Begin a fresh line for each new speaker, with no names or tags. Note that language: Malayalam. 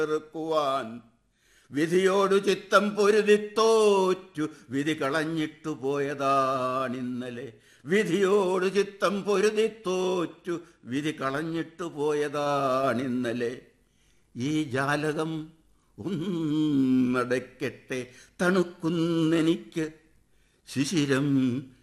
ചെറുക്കുവാൻ വിധിയോടു ചിത്തം പൊരുതിത്തോറ്റു വിധി കളഞ്ഞിട്ടു പോയതാണിന്നലെ. വിധിയോടു ചിത്തം പൊരുതിത്തോറ്റു വിധി കളഞ്ഞിട്ടു പോയതാണിന്നലെ. ഈ ജാലകം ഒന്നടയ്ക്കട്ടെ, തണുക്കുന്നെനിക്ക് ശിശിരം